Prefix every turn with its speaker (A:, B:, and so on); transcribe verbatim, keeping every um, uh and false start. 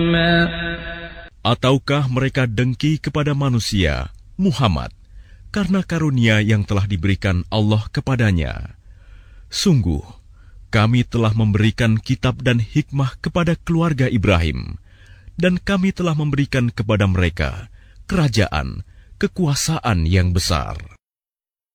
A: Ataukah mereka dengki kepada manusia, Muhammad, karena karunia yang telah diberikan Allah kepadanya? Sungguh, kami telah memberikan kitab dan hikmah kepada keluarga Ibrahim, dan kami telah memberikan kepada mereka kerajaan, kekuasaan yang besar.